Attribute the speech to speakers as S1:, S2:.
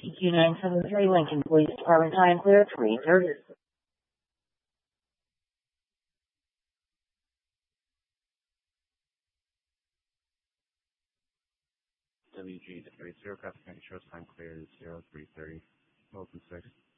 S1: WG973 Lincoln Police Department, time clear 3:30.
S2: WG 30 Copy County shows time clear is 0330. Open 6.